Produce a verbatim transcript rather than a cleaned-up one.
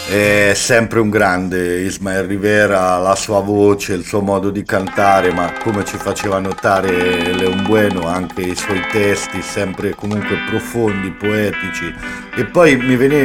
È sempre un grande Ismael Rivera, la sua voce, il suo modo di cantare, ma come ci faceva notare Leon Bueno, anche i suoi testi sempre comunque profondi, poetici. E poi mi veniva